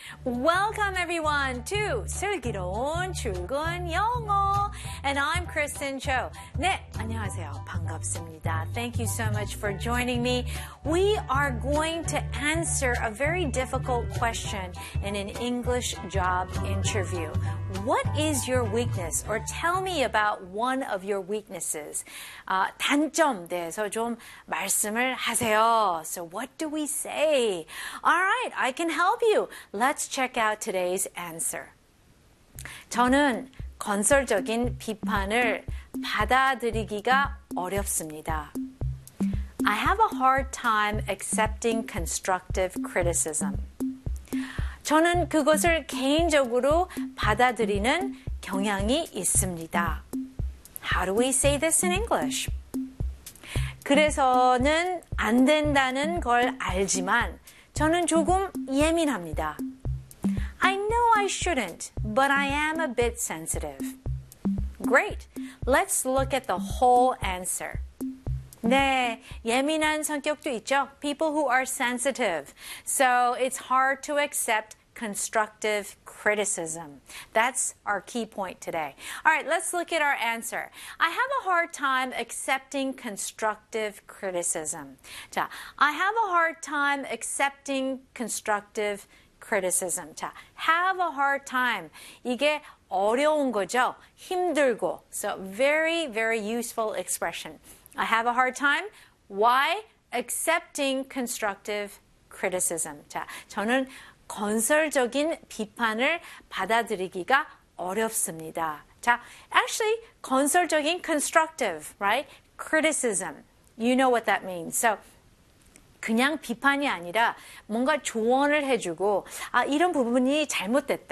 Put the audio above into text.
Welcome everyone to 슬기로운 출근 영어. And I'm Kristen Cho. 네, 안녕하세요. 반갑습니다. Thank you so much for joining me. We are going to answer a very difficult question in an English job interview. What is your weakness? Or tell me about one of your weaknesses. 단점 대해서 좀 말씀을 하세요. So what do we say? All right, I can help you. Let's check out today's answer. 저는 건설적인 비판을 받아들이기가 어렵습니다. I have a hard time accepting constructive criticism. 저는 그것을 개인적으로 받아들이는 경향이 있습니다. How do we say this in English? 그래서는 안 된다는 걸 알지만 저는 조금 예민합니다. I know I shouldn't, but I am a bit sensitive. Great. Let's look at the whole answer. 네, 예민한 성격도 있죠. People who are sensitive. So it's hard to accept constructive criticism. That's our key point today. All right, let's look at our answer. I have a hard time accepting constructive criticism. 자, I have a hard time accepting constructive criticism. 자, have a hard time. 이게 어려운 거죠. 힘들고. So very, very useful expression. I have a hard time. Why? Accepting constructive criticism. 자, 저는 건설적인 비판을 받아들이기가 어렵습니다. 자, actually, 건설적인 constructive, right? Criticism. You know what that means. So, 그냥 비판이 아니라 뭔가 조언을 해주고 이런 부분이 잘못됐다.